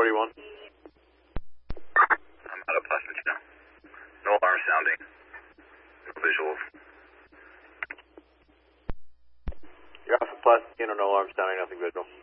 41. I'm out of Pasadena. No alarm sounding. No visuals. You're off of Pasadena, no alarm sounding, nothing visual.